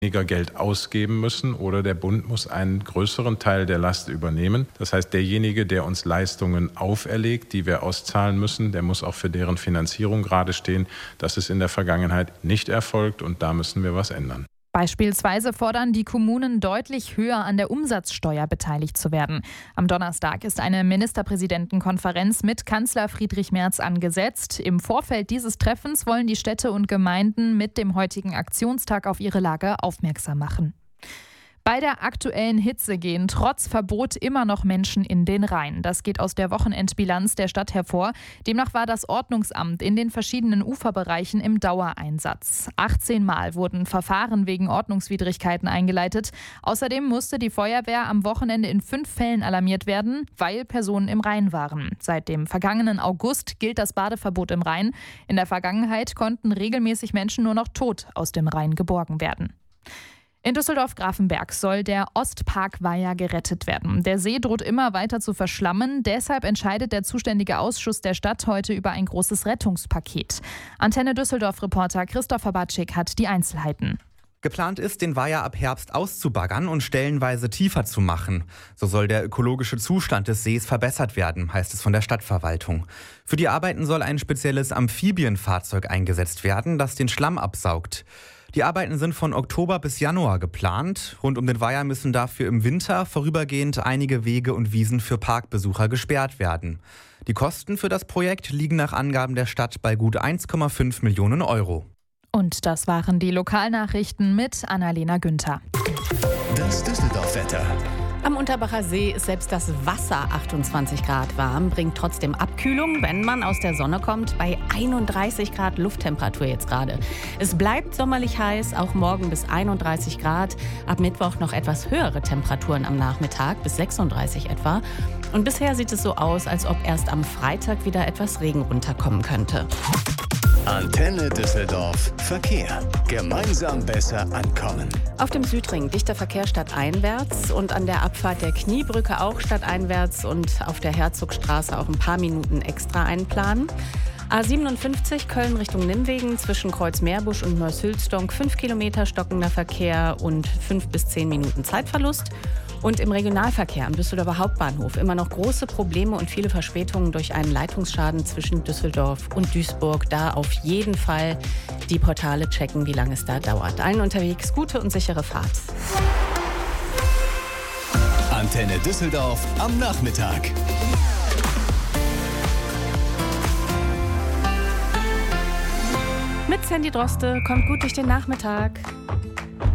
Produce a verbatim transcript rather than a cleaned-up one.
weniger Geld ausgeben müssen oder der Bund muss einen größeren Teil der Last übernehmen. Das heißt, derjenige, der uns Leistungen auferlegt, die wir auszahlen müssen, der muss auch für deren Finanzierung gerade stehen. Das ist in der Vergangenheit nicht erfolgt und da müssen wir was ändern. Beispielsweise fordern die Kommunen, deutlich höher an der Umsatzsteuer beteiligt zu werden. Am Donnerstag ist eine Ministerpräsidentenkonferenz mit Kanzler Friedrich Merz angesetzt. Im Vorfeld dieses Treffens wollen die Städte und Gemeinden mit dem heutigen Aktionstag auf ihre Lage aufmerksam machen. Bei der aktuellen Hitze gehen trotz Verbot immer noch Menschen in den Rhein. Das geht aus der Wochenendbilanz der Stadt hervor. Demnach war das Ordnungsamt in den verschiedenen Uferbereichen im Dauereinsatz. achtzehn Mal wurden Verfahren wegen Ordnungswidrigkeiten eingeleitet. Außerdem musste die Feuerwehr am Wochenende in fünf Fällen alarmiert werden, weil Personen im Rhein waren. Seit dem vergangenen August gilt das Badeverbot im Rhein. In der Vergangenheit konnten regelmäßig Menschen nur noch tot aus dem Rhein geborgen werden. In Düsseldorf-Grafenberg soll der Ostparkweiher gerettet werden. Der See droht immer weiter zu verschlammen. Deshalb entscheidet der zuständige Ausschuss der Stadt heute über ein großes Rettungspaket. Antenne Düsseldorf-Reporter Christopher Batschik hat die Einzelheiten. Geplant ist, den Weiher ab Herbst auszubaggern und stellenweise tiefer zu machen. So soll der ökologische Zustand des Sees verbessert werden, heißt es von der Stadtverwaltung. Für die Arbeiten soll ein spezielles Amphibienfahrzeug eingesetzt werden, das den Schlamm absaugt. Die Arbeiten sind von Oktober bis Januar geplant. Rund um den Weiher müssen dafür im Winter vorübergehend einige Wege und Wiesen für Parkbesucher gesperrt werden. Die Kosten für das Projekt liegen nach Angaben der Stadt bei gut eins Komma fünf Millionen Euro. Und das waren die Lokalnachrichten mit Annalena Günther. Das Düsseldorf-Wetter. Am Unterbacher See ist selbst das Wasser achtundzwanzig Grad warm, bringt trotzdem Abkühlung, wenn man aus der Sonne kommt, bei einunddreißig Grad Lufttemperatur jetzt gerade. Es bleibt sommerlich heiß, auch morgen bis einunddreißig Grad. Ab Mittwoch noch etwas höhere Temperaturen am Nachmittag, bis sechsunddreißig etwa. Und bisher sieht es so aus, als ob erst am Freitag wieder etwas Regen runterkommen könnte. Antenne Düsseldorf Verkehr. Gemeinsam besser ankommen. Auf dem Südring dichter Verkehr stadteinwärts und an der Abfahrt der Kniebrücke auch stadteinwärts und auf der Herzogstraße auch ein paar Minuten extra einplanen. A siebenundfünfzig Köln Richtung Nimwegen zwischen Kreuzmeerbusch und Neuss-Hülsdonk fünf Kilometer stockender Verkehr und fünf bis zehn Minuten Zeitverlust. Und im Regionalverkehr am Düsseldorfer Hauptbahnhof immer noch große Probleme und viele Verspätungen durch einen Leitungsschaden zwischen Düsseldorf und Duisburg. Da auf jeden Fall die Portale checken, wie lange es da dauert. Allen unterwegs gute und sichere Fahrt. Antenne Düsseldorf am Nachmittag. Mit Sandy Droste kommt gut durch den Nachmittag.